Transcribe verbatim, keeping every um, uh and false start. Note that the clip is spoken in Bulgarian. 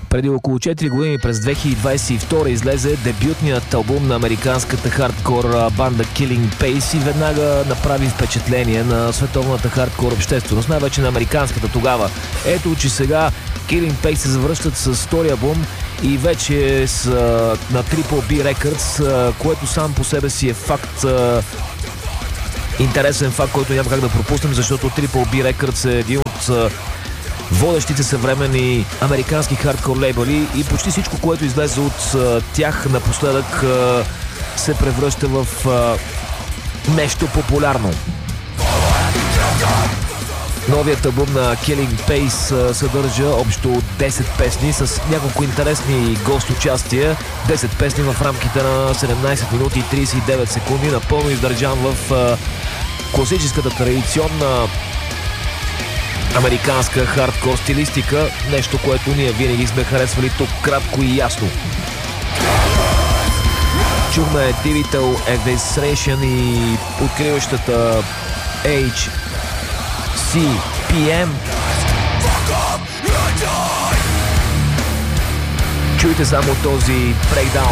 Преди около четири години, през две хиляди двадесет и втора, излезе дебютният албум на американската хардкор банда Killing Pace и веднага направи впечатление на световната хардкор общественост, най-вече на американската тогава. Ето, че сега Killing Pace се завръщат с втори албум и вече с, на Triple B Records, което сам по себе си е факт, интересен факт, който няма как да пропуснем, защото Triple B Records е един от водещите съвременни американски хардкор лейбъли и почти всичко, което излезе от тях напоследък, се превръща в нещо популярно. Новият албум на Killing Pace съдържа общо десет песни с няколко интересни гост-участия. десет песни в рамките на седемнадесет минути и тридесет и девет секунди, напълно издържан в класическата традиционна американска хардкор стилистика, нещо, което ние винаги сме харесвали тук, кратко и ясно. Чухме Digital Devastation и откриващата H C P M. Чуйте само този брейкдаун.